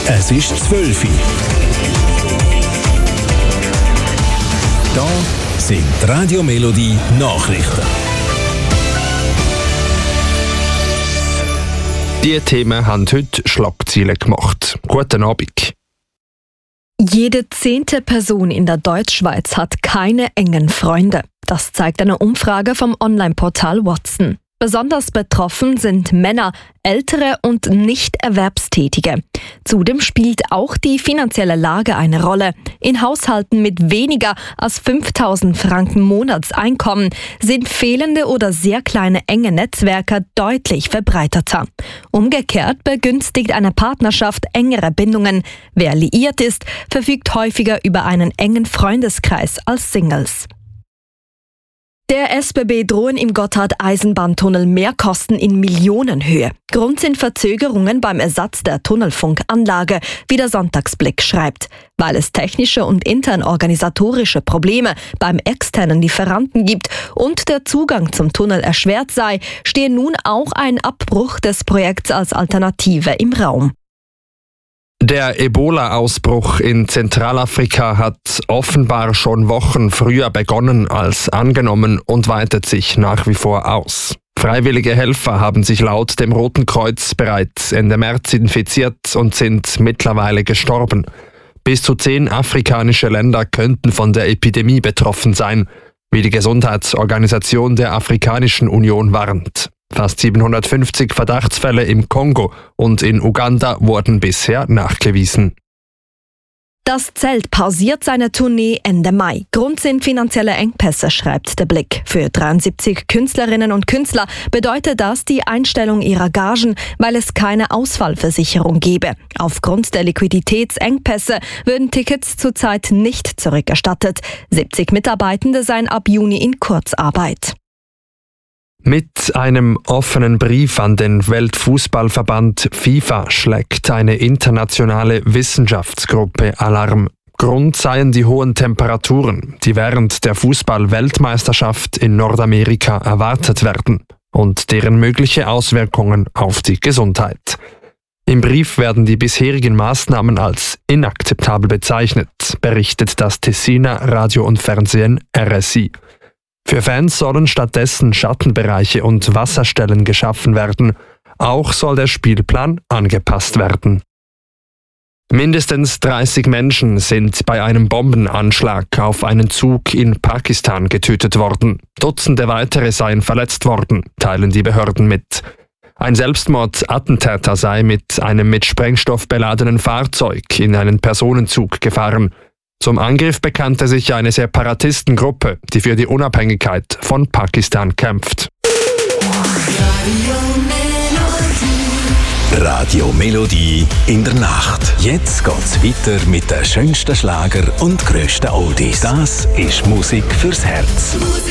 Es ist 12 Uhr. Da sind die Radio Melodie Nachrichten. Die Themen haben heute Schlagzeilen gemacht. Guten Abend. Jede 10. Person in der Deutschschweiz hat keine engen Freunde. Das zeigt eine Umfrage vom Online-Portal Watson. Besonders betroffen sind Männer, Ältere und Nicht-Erwerbstätige. Zudem spielt auch die finanzielle Lage eine Rolle. In Haushalten mit weniger als 5.000 Franken Monatseinkommen sind fehlende oder sehr kleine enge Netzwerke deutlich verbreiteter. Umgekehrt begünstigt eine Partnerschaft engere Bindungen. Wer liiert ist, verfügt häufiger über einen engen Freundeskreis als Singles. Der SBB drohen im Gotthard-Eisenbahntunnel Mehrkosten in Millionenhöhe. Grund sind Verzögerungen beim Ersatz der Tunnelfunkanlage, wie der Sonntagsblick schreibt. Weil es technische und intern organisatorische Probleme beim externen Lieferanten gibt und der Zugang zum Tunnel erschwert sei, stehe nun auch ein Abbruch des Projekts als Alternative im Raum. Der Ebola-Ausbruch in Zentralafrika hat offenbar schon Wochen früher begonnen als angenommen und weitet sich nach wie vor aus. Freiwillige Helfer haben sich laut dem Roten Kreuz bereits Ende März infiziert und sind mittlerweile gestorben. Bis zu 10 afrikanische Länder könnten von der Epidemie betroffen sein, wie die Gesundheitsorganisation der Afrikanischen Union warnt. Fast 750 Verdachtsfälle im Kongo und in Uganda wurden bisher nachgewiesen. Das Zelt pausiert seine Tournee Ende Mai. Grund sind finanzielle Engpässe, schreibt der Blick. Für 73 Künstlerinnen und Künstler bedeutet das die Einstellung ihrer Gagen, weil es keine Ausfallversicherung gebe. Aufgrund der Liquiditätsengpässe würden Tickets zurzeit nicht zurückerstattet. 70 Mitarbeitende seien ab Juni in Kurzarbeit. Mit einem offenen Brief an den Weltfußballverband FIFA schlägt eine internationale Wissenschaftsgruppe Alarm. Grund seien die hohen Temperaturen, die während der Fußball-Weltmeisterschaft in Nordamerika erwartet werden und deren mögliche Auswirkungen auf die Gesundheit. Im Brief werden die bisherigen Maßnahmen als inakzeptabel bezeichnet, berichtet das Tessiner Radio und Fernsehen RSI. Für Fans sollen stattdessen Schattenbereiche und Wasserstellen geschaffen werden. Auch soll der Spielplan angepasst werden. Mindestens 30 Menschen sind bei einem Bombenanschlag auf einen Zug in Pakistan getötet worden. Dutzende weitere seien verletzt worden, teilen die Behörden mit. Ein Selbstmordattentäter sei mit einem mit Sprengstoff beladenen Fahrzeug in einen Personenzug gefahren. Zum Angriff bekannte sich eine Separatistengruppe, die für die Unabhängigkeit von Pakistan kämpft. Radio Melodie in der Nacht. Jetzt geht's weiter mit den schönsten Schlager und grössten Oldies. Das ist Musik fürs Herz.